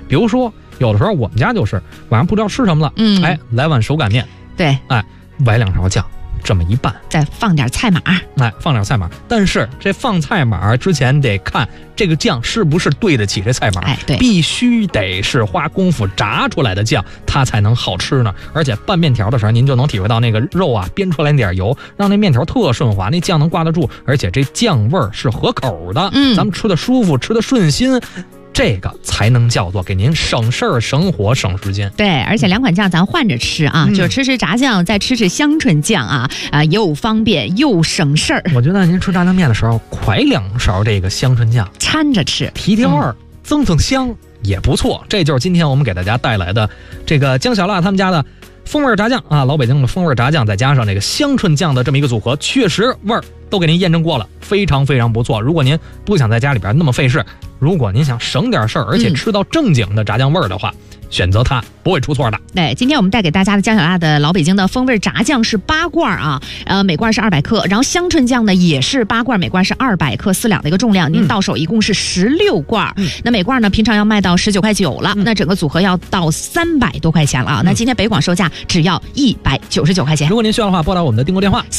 比如说，有的时候我们家就是晚上不知道吃什么了，来碗手擀面， 对， 崴2勺酱，这么一拌， 再放点菜码， 放点菜码。但是这放菜码之前得看这个酱是不是对得起这菜码， 对， 必须得是花功夫炸出来的酱，它才能好吃呢。而且拌面条的时候，您就能体会到那个肉啊煸出来那点油，让那面条特顺滑，那酱能挂得住，而且这酱味儿是合口的，咱们吃的舒服，吃的顺心。这个才能叫做给您省事儿、省火、省时间。 对，而且2款酱咱换着吃啊，就是吃炸酱，再吃香椿酱啊，又方便又省事儿。 我觉得您吃炸酱面的时候，㧟2勺这个香椿酱掺着吃， 提味儿，增香也不错。这就是今天我们给大家带来的这个姜小辣他们家的风味炸酱啊，老北京的风味炸酱，再加上这个香椿酱的这么一个组合，确实味儿都给您验证过了，非常非常不错。如果您不想在家里边那么费事，如果您想省点事儿，而且吃到正经的炸酱味儿的话，选择它不会出错的。 对，今天我们带给大家的姜小辣的老北京的风味炸酱是8罐啊，每罐是200克，然后香椿酱呢也是8罐，每罐是200克，4两的一个重量，您到手一共是16罐。那每罐呢平常要卖到19块9了，那整个组合要到300多块钱了啊。那今天北广售价只要199块钱。 如果您需要的话，拨打我们的订购电话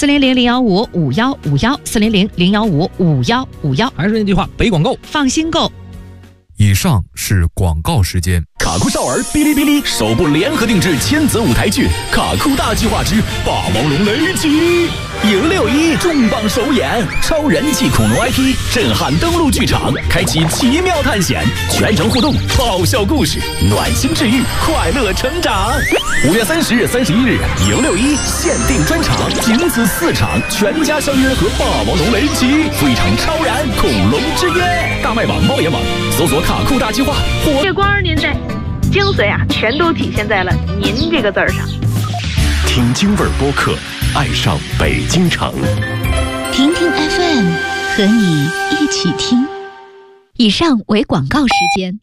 400-015-5151，400-015-5151。 还是那句话，北广购， 放心购。 以上是广告时间。 卡酷少儿哔哩哔哩首部联合定制千子舞台剧《卡酷大计划之霸王龙雷击》，迎6·1重磅首演，超人气恐龙 IP 震撼登陆剧场，开启奇妙探险，全程互动，爆笑故事，暖心治愈，快乐成长。5月30日、31日，迎6·1限定专场，仅此4场，全家相约和霸王龙雷击，赴一场超燃恐龙之约。大麦网、猫眼网搜索卡酷大计划。 月光您在精髓啊，全都体现在了“您”这个字儿上。 听京味儿播客，爱上北京城。 听听 FM， 和你一起听。以上为广告时间。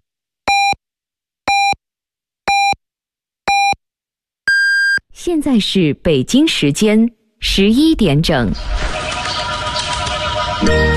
现在是北京时间11点整。